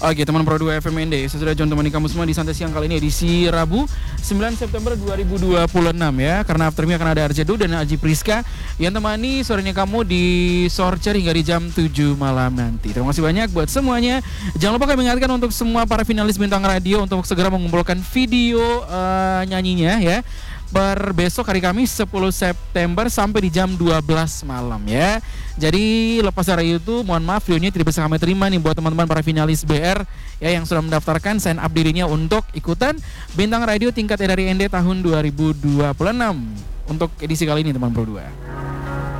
Oke teman Pro 2 FMND, saya sudah John temani kamu semua di Santai Siang kali ini edisi Rabu 9 September 2026 ya. Karena after me akan ada Arjedo dan Aji Priska yang temani sorenya kamu di Sorcer hingga di jam 7 malam nanti. Terima kasih banyak buat semuanya. Jangan lupa kami ingatkan untuk semua para finalis bintang radio untuk segera mengumpulkan video nyanyinya ya. Per besok hari Kamis 10 September sampai di jam 12 malam ya. Jadi lepas dari itu mohon maaf videonya tidak bisa kami terima nih buat teman-teman para finalis BR ya yang sudah mendaftarkan sign up dirinya untuk ikutan Bintang Radio Tingkat dari ND tahun 2026 untuk edisi kali ini teman Pro 2.